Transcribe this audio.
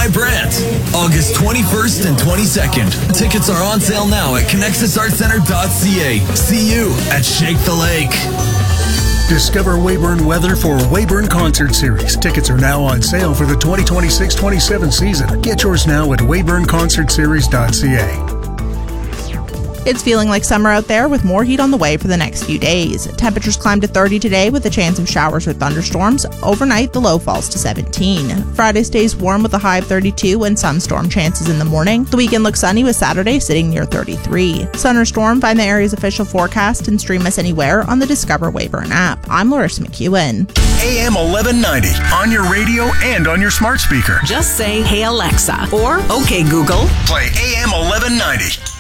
by Brant. August 21st and 22nd. Tickets are on sale now at connexusartcenter.ca. See you at Shake the Lake. Discover Weyburn weather for Weyburn Concert Series. Tickets are now on sale for the 2026-27 season. Get yours now at weyburnconcertseries.ca. It's feeling like summer out there with more heat on the way for the next few days. Temperatures climb to 30 today with a chance of showers or thunderstorms. Overnight, the low falls to 17. Friday stays warm with a high of 32 and some storm chances in the morning. The weekend looks sunny with Saturday sitting near 33. Sun or storm, find the area's official forecast and stream us anywhere on the Discover Weyburn app. I'm Larissa McEwen. AM 1190 on your radio and on your smart speaker. Just say, "Hey Alexa," or "Okay Google." Play AM 1190.